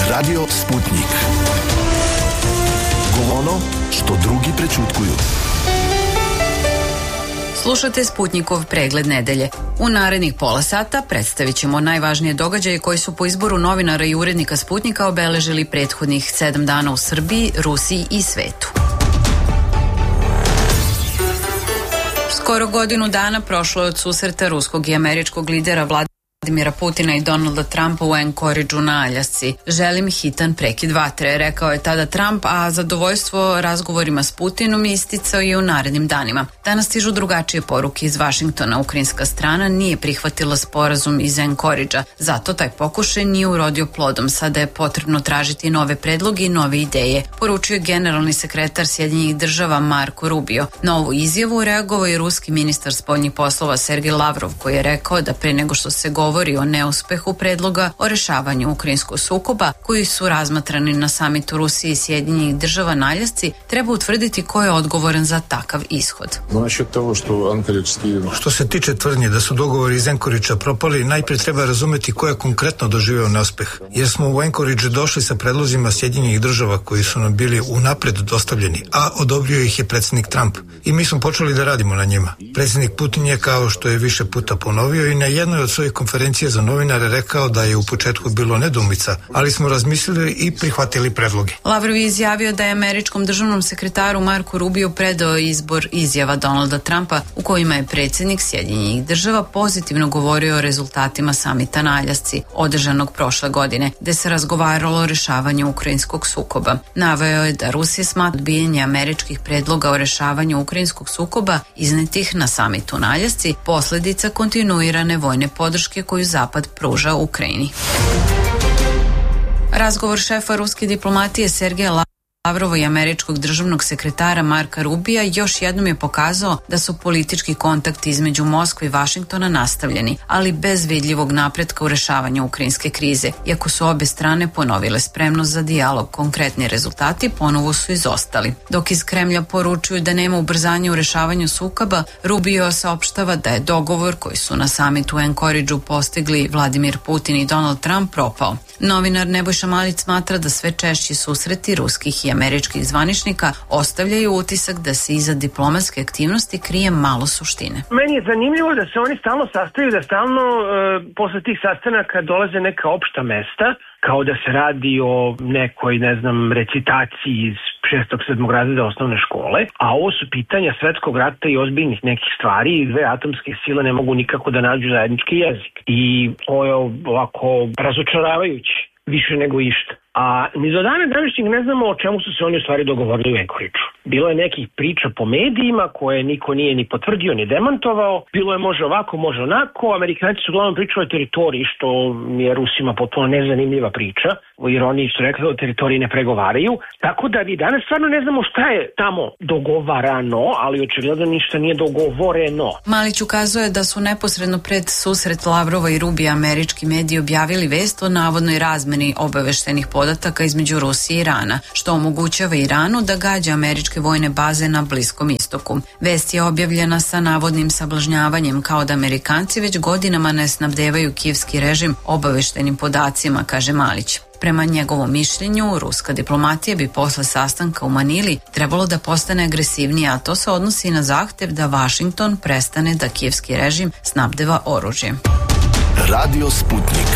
Radio Sputnik. Ono što drugi prećutkuju. Slušate Sputnikov pregled nedelje. U narednih pola sata predstavit ćemo najvažnije događaje koji su po izboru novinara i urednika Sputnika obeležili prethodnih 7 dana u Srbiji, Rusiji i svetu. Skoro godinu dana prošlo je od susreta ruskog i američkog lidera Vladimira Putina i Donalda Trumpa u Anchorageu na Aljasci. Želim hitan prekid vatre, rekao je tada Trump, a zadovoljstvo razgovorima s Putinom isticao i u narednim danima. Danas stižu drugačije poruke iz Vašingtona. Ukrajinska strana nije prihvatila sporazum iz Anchoragea, zato taj pokušaj nije urodio plodom. Sada je potrebno tražiti nove predloge i nove ideje, poručio je generalni sekretar Sjedinjenih država Marko Rubio. Na ovu izjavu reagovao je ruski ministar spoljnih poslova Sergej Lavrov, koji je rekao da pre nego što se govori o neuspehu predloga o rešavanju ukrajinskog sukoba koji su razmatrani na samitu Rusije i Sjedinjenih država na Aljasci, treba utvrditi ko je odgovoran za takav ishod. Što se tiče tvrdnje da su dogovori iz Anchoragea propali, najprije treba razumeti ko je konkretno doživeo neuspeh, jer smo u Anchorageu došli sa predlozima Sjedinjenih država koji su nam bili unapred dostavljeni, a odobrio ih je predsjednik Trump i mi smo počeli da radimo na njima. Predsjednik Putin je, kao što je više puta ponovio, i na jednoj od svojih konferencija za novinare rekao da je u početku bilo nedoumica, ali smo razmislili i prihvatili predloge. Lavrov je izjavio da je američkom državnom sekretaru Marku Rubio predao izbor izjava Donalda Trumpa u kojima je predsjednik Sjedinjenih država pozitivno govorio o rezultatima samita na Aljasci, održanog prošle godine, gde se razgovaralo o rešavanju ukrajinskog sukoba. Naveo je da Rusija smatra odbijanje američkih predloga o rešavanju ukrajinskog sukoba iznetih na samitu na Aljasci posledica kontinuirane vojne podrške koju Zapad pruža Ukrajini. Razgovor šefa ruske diplomatije Sergeja Lavrova i američkog državnog sekretara Marka Rubija još jednom je pokazao da su politički kontakti između Moskve i Vašingtona nastavljeni, ali bez vidljivog napretka u rešavanju ukrajinske krize. Iako su obe strane ponovile spremnost za dijalog, konkretni rezultati ponovo su izostali. Dok iz Kremlja poručuju da nema ubrzanja u rešavanju sukoba, Rubio saopštava da je dogovor koji su na samitu u Anchorageu postigli Vladimir Putin i Donald Trump propao. Novinar Nebojša Malić smatra da sve češći susreti ruskih i američkih zvaničnika ostavljaju utisak da se iza diplomatske aktivnosti krije malo suštine. Meni je zanimljivo da se oni stalno sastaju, da stalno posle tih sastanaka dolaze neka opšta mesta, kao da se radi o nekoj, recitaciji iz 6. 7. razreda osnovne škole, a ovo su pitanja svetskog rata i ozbiljnih nekih stvari i dve atomske sile ne mogu nikako da nađu zajednički jezik. I ovo je ovako razočaravajuće, više nego išta. A ni do dana današnjeg ne znamo o čemu su se oni u stvari dogovorili u Anchorageu. Bilo je nekih priča po medijima koje niko nije ni potvrdio ni demantovao. Bilo je može ovako, može onako. Amerikanci su uglavnom pričali o teritoriji, što je Rusima potpuno nezanimljiva priča, jer oni su rekli da o teritoriji ne pregovaraju. Tako da mi danas stvarno ne znamo šta je tamo dogovarano, ali očigledno ništa nije dogovoreno. Malić ukazuje da su neposredno pred susret Lavrova i Rubija američki mediji objavili vest o navodnoj razmeni obaveštenih podataka između Rusije i Irana, što omogućava Iranu da gađa američke vojne baze na Bliskom istoku. Vest je objavljena sa navodnim sablažnjavanjem, kao da Amerikanci već godinama ne snabdevaju kijevski režim obaveštenim podacima, kaže Malić. Prema njegovom mišljenju, ruska diplomatija bi posle sastanka u Manili trebalo da postane agresivnija, a to se odnosi na zahtev da Vašington prestane da kijevski režim snabdeva oružje. Radio Sputnik.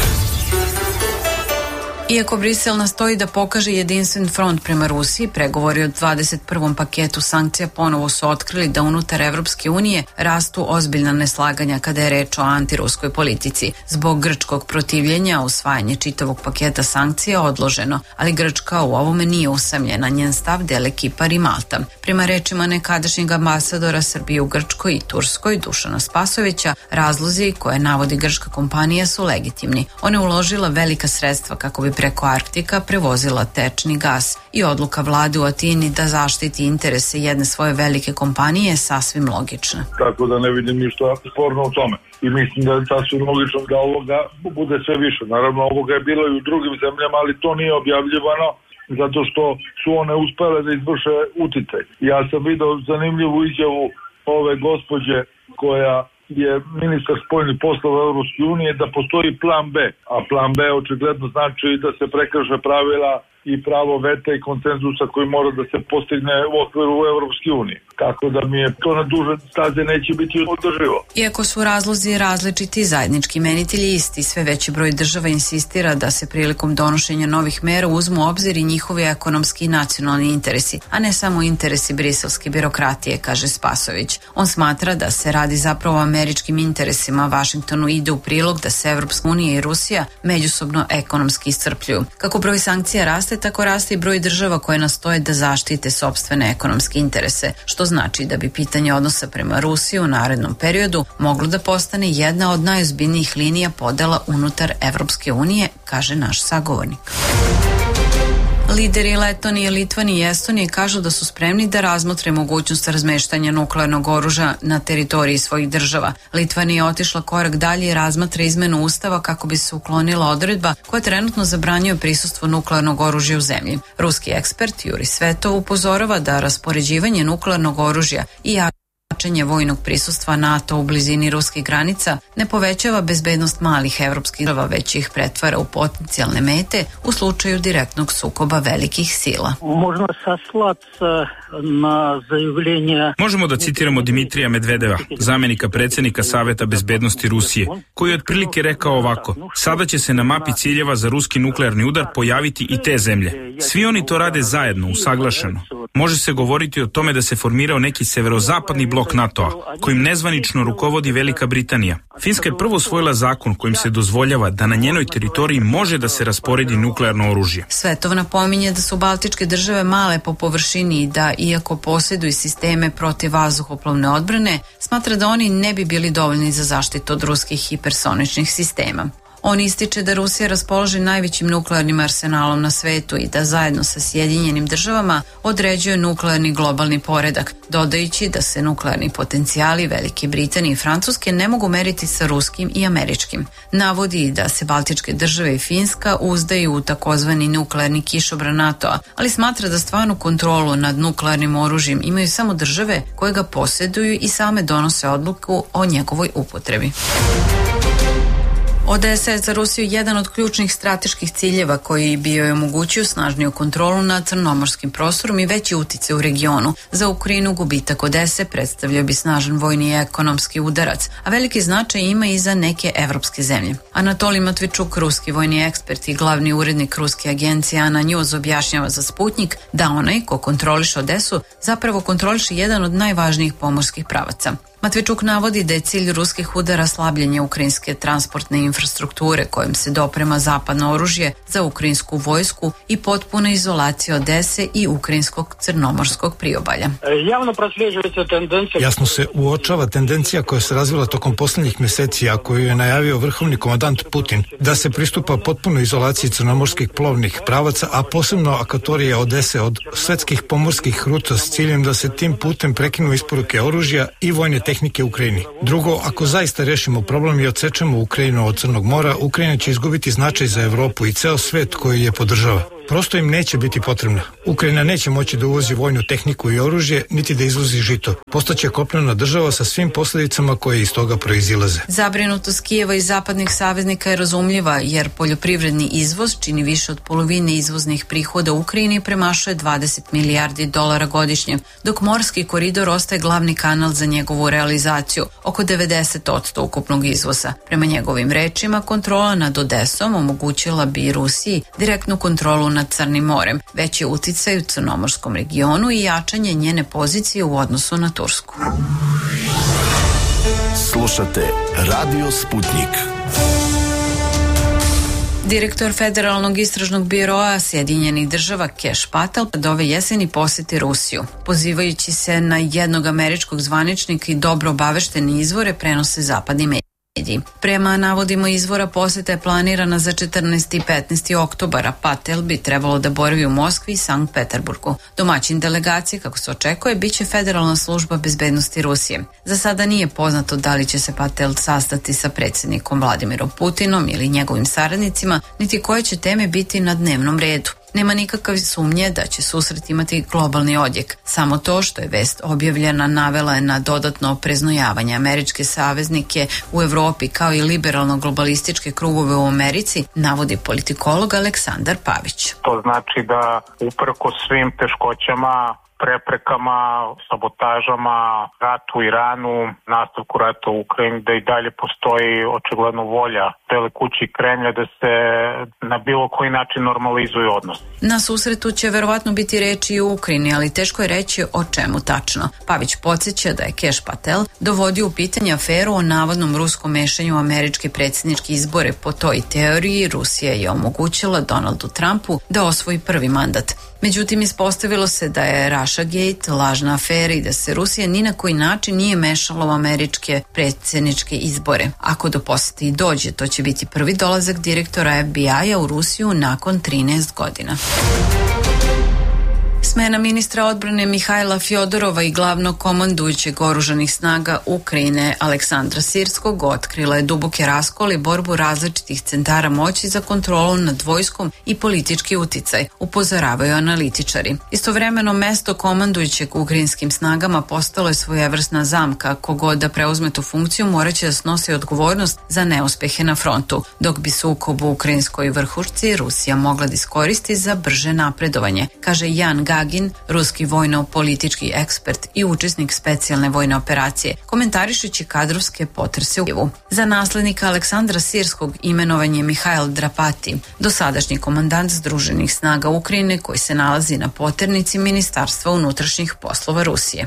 Iako Brisel nastoji da pokaže jedinstven front prema Rusiji, pregovori od 21. paketu sankcija ponovo su otkrili da unutar Evropske unije rastu ozbiljna neslaganja kada je reč o antiruskoj politici. Zbog grčkog protivljenja usvajanje čitavog paketa sankcija odloženo, ali Grčka u ovome nije usamljena, njen stav dele Kipar i Malta. Prema rečima nekadašnjeg ambasadora Srbije u Grčkoj i Turskoj, Dušana Spasovića, razlozi koje navodi grčka kompanija su legitimni. Ona je uložila velika sredstva kako bi preko Arktika prevozila tečni gas i odluka vlade u Atini da zaštiti interese jedne svoje velike kompanije je sasvim logična. Tako da ne vidim ništa sporno u tome. I mislim da je sasvim logično da ovoga bude sve više. Naravno, ovoga je bilo i u drugim zemljama, ali to nije objavljivano zato što su one uspele da izvrše uticaj. Ja sam video zanimljivu izjavu ove gospođe koja je ministar spoljnih poslova Evropske unije da postoji plan B, a plan B očigledno znači da se prekrše pravila i pravo veta i konsenzusa koji mora da se postigne u okviru Evropske unije. Tako da mi je to na duže staze neće biti održivo. Iako su razlozi različiti, zajednički imenitelji isti, sve veći broj država insistira da se prilikom donošenja novih mera uzmu u obzir i njihovi ekonomski i nacionalni interesi, a ne samo interesi briselske birokratije, kaže Spasović. On smatra da se radi zapravo o američkim interesima. Vašingtonu ide u prilog da se Evropska unija i Rusija međusobno ekonomski iscrpljuju. Kako broj sankcija raste, tako raste i broj država koje nastoje da zaštite sopstvene ekonomske interese, što znači da bi pitanje odnosa prema Rusiji u narednom periodu moglo da postane jedna od najozbiljnijih linija podela unutar Evropske unije, kaže naš sagovornik. Lideri Letonije, Litvanije i Estonije kažu da su spremni da razmotre mogućnost razmeštanja nuklearnog oružja na teritoriji svojih država. Litvanija je otišla korak dalje i razmatra izmenu ustava kako bi se uklonila odredba koja trenutno zabranjuje prisustvo nuklearnog oružja u zemlji. Ruski ekspert Juri Svetov upozorava da raspoređivanje nuklearnog oružja i jačanje vojnog prisustva NATO u blizini ruskih granica ne povećava bezbednost malih evropskih država, već ih pretvara u potencijalne mete u slučaju direktnog sukoba velikih sila. Možemo da citiramo Dimitrija Medvedeva, zamjenika predsjednika Saveta bezbednosti Rusije, koji je otprilike rekao ovako: sada će se na mapi ciljeva za ruski nuklearni udar pojaviti i te zemlje. Svi oni to rade zajedno, usaglašeno. Može se govoriti o tome da se formirao neki severozapadni blok NATO-a, kojim nezvanično rukovodi Velika Britanija. Finska je prvo usvojila zakon kojim se dozvoljava da na njenoj teritoriji može da se rasporedi nuklearno oružje. Svetov napominje da su baltičke države male po površini i da, iako posjeduju sisteme protiv vazduhoplovne odbrane, smatra da oni ne bi bili dovoljni za zaštitu od ruskih hipersoničnih sistema. On ističe da Rusija raspolaže najvećim nuklearnim arsenalom na svetu i da zajedno sa Sjedinjenim državama određuje nuklearni globalni poredak, dodajući da se nuklearni potencijali Velike Britanije i Francuske ne mogu meriti sa ruskim i američkim. Navodi da se baltičke države i Finska uzdaju u takozvani nuklearni kišobran NATO-a, ali smatra da stvarnu kontrolu nad nuklearnim oružjem imaju samo države koje ga posjeduju i same donose odluku o njegovoj upotrebi. Odesa je za Rusiju jedan od ključnih strateških ciljeva koji bi joj omogućio snažniju kontrolu nad crnomorskim prostorom i veći uticaj u regionu. Za Ukrajinu gubitak Odese predstavljao bi snažan vojni i ekonomski udarac, a veliki značaj ima i za neke evropske zemlje. Anatolij Matvičuk, ruski vojni ekspert i glavni urednik ruske agencije Ana News, objašnjava za Sputnik da onaj ko kontroliše Odesu zapravo kontroliše jedan od najvažnijih pomorskih pravaca. Matvičuk navodi da je cilj ruskih udara slabljenje ukrajinske transportne infrastrukture kojim se doprema zapadno oružje za ukrajinsku vojsku i potpuna izolacija Odese i ukrajinskog crnomorskog priobalja. Jasno se uočava tendencija koja se razvila tokom posljednjih mjeseci, a koju je najavio vrhovni komandant Putin, da se pristupa potpunoj izolaciji crnomorskih plovnih pravaca, a posebno akvatorije Odese od svetskih pomorskih ruta s ciljem da se tim putem prekinu isporuke oružja i vojne tehnike Ukrajini. Drugo, ako zaista rešimo problem i odsečemo Ukrajinu od Crnog mora, Ukrajina će izgubiti značaj za Evropu i ceo svet koji je podržava. Prosto im neće biti potrebna. Ukrajina neće moći da uvozi vojnu tehniku i oružje, niti da izvozi žito. Postaće kopnena država sa svim posljedicama koje iz toga proizilaze. Zabrinutost Kijeva i zapadnih saveznika je razumljiva, jer poljoprivredni izvoz čini više od polovine izvoznih prihoda u Ukrajini i premašuje 20 milijardi dolara godišnje, dok morski koridor ostaje glavni kanal za njegovu realizaciju, oko 90% ukupnog izvoza. Prema njegovim rečima, kontrola nad Odesom omogućila bi Rusiji direktnu kontrolu nad Crnim morem, veći uticaj u crnomorskom regionu i jačanje njene pozicije u odnosu na Tursku. Slušate Radio Sputnik. Direktor Federalnog istražnog biroa Sjedinjenih država Cash Patel od ove jeseni posjeti Rusiju. Pozivajući se na jednog američkog zvaničnika i dobro obaveštene izvore, prenose zapadni mediji. Prema navodima izvora, posjeta je planirana za 14. i 15. oktobara. Patel bi trebalo da boravi u Moskvi i Sankt Peterburgu. Domaćin delegacije, kako se očekuje, bit će Federalna služba bezbednosti Rusije. Za sada nije poznato da li će se Patel sastati sa predsjednikom Vladimirom Putinom ili njegovim saradnicima, niti koje će teme biti na dnevnom redu. Nema nikakve sumnje da će susret imati globalni odjek. Samo to što je vest objavljena navela je na dodatno opreznojavanje američke saveznike u Evropi kao i liberalno-globalističke krugove u Americi, navodi politikolog Aleksandar Pavić. To znači da uprko svim teškoćama, preprekama, sabotažama, ratu u Iranu, nastavku rata u Ukrajini, da i dalje postoji očigledno volja Bele kuće i Kremlja da se na bilo koji način normalizuju odnos. Na susretu će verovatno biti reči i u Ukrajini, ali teško je reći o čemu tačno. Pavić podsjeća da je Kesh Patel dovodio u pitanje aferu o navodnom ruskom mešanju u američke predsjedničke izbore. Po toj teoriji Rusija je omogućila Donaldu Trumpu da osvoji prvi mandat. Međutim, ispostavilo se da je Russiagate lažna afera i da se Rusija ni na koji način nije mešala u američke predsjedničke izbore. Ako do posete i dođe, to će biti prvi dolazak direktora FBI-a u Rusiju nakon 13 godina. Smena ministra odbrane Mihajla Fjodorova i glavnog komandujućeg oružanih snaga Ukrajine Aleksandra Sirskog otkrila je duboke raskole i borbu različitih centara moći za kontrolu nad vojskom i politički uticaj, upozoravaju analitičari. Istovremeno mesto komandujućeg ukrajinskim snagama postalo je svojevrsna zamka. Kogod da preuzme tu funkciju moraće da snosi odgovornost za neuspehe na frontu, dok bi sukob u ukrajinskoj vrhušci Rusija mogla da iskoristi za brže napredovanje, kaže Jan Gagin, ruski vojno-politički ekspert i učesnik specijalne vojne operacije, komentarišući kadrovske potrese u Kijevu. Za naslednika Aleksandra Sirskog imenovan je Mihajl Drapati, dosadašnji komandant Združenih snaga Ukrajine koji se nalazi na poternici Ministarstva unutrašnjih poslova Rusije.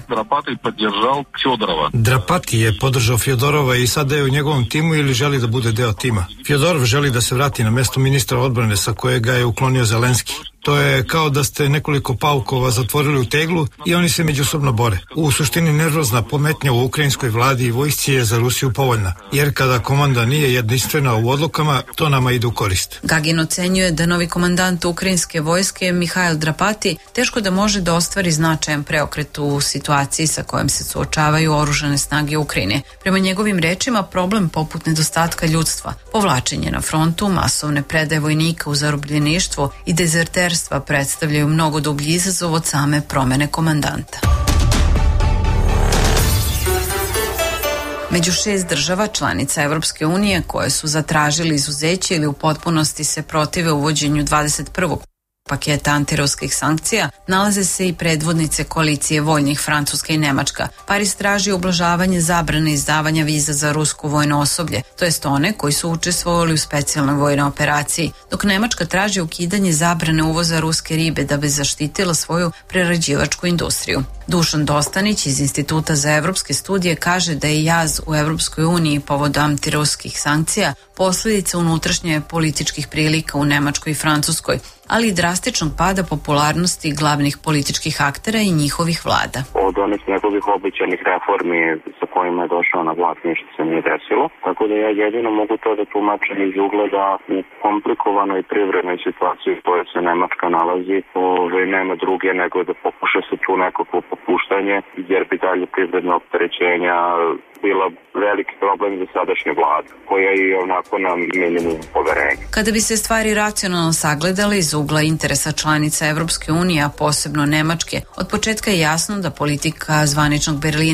Drapati je podržao Fjodorova i sada je u njegovom timu ili želi da bude deo tima. Fjodorov želi da se vrati na mesto ministra odbrane sa kojega je uklonio Zelenski. To je kao da ste nekoliko paukova zatvorili u teglu i oni se međusobno bore. U suštini nervozna pometnja u ukrajinskoj vladi i vojsci je za Rusiju povoljna, jer kada komanda nije jedinstvena u odlukama, to nama ide u korist. Gagin ocenjuje da novi komandant ukrajinske vojske Mihajl Drapati teško da može da ostvari značajan preokret u situaciji sa kojom se suočavaju oružane snage Ukrajine. Prema njegovim rečima, problem poput nedostatka ljudstva, povlačenje na frontu, masovne predaje vojnika u zarobljeništvo i dezerterstvo predstavljaju mnogo dublji izazov od same promene komandanta. Među 6 država članica Evropske unije koje su zatražili izuzeće ili u potpunosti se protive uvođenju 21. paketa antiruskih sankcija nalaze se i predvodnice koalicije voljnih Francuska i Nemačka. Pariz traži ublažavanje zabrane izdavanja viza za rusko vojno osoblje, to jest one koji su učestvovali u specijalnoj vojnoj operaciji, dok Nemačka traži ukidanje zabrane uvoza ruske ribe da bi zaštitila svoju prerađivačku industriju. Dušan Dostanić iz Instituta za evropske studije kaže da je jaz u Evropskoj uniji povodom antiruskih sankcija posljedica unutrašnje političkih prilika u Nemačkoj i Francuskoj, ali i drastičnog pada popularnosti glavnih političkih aktera i njihovih vlada. Od onih njegovih obećanih reformi sa kojima je došao na vlast ništa se nije desilo, tako da ja jedino mogu to da tumačim iz ugleda u komplikovanoj privrednoj situaciji u kojoj se Nemačka nalazi, nema druge nego da pokuša se tu nekako popuštanje, jer bi dalje privredno opterećenja bila veliki problem za sadašnju vladu, koja je onako na minimum poverenja. Kada bi se stvari racionalno sagledali iz ugla interesa članica Evropske unije, a posebno Nemačke, od početka je jasno da politika zvaničnog Berlina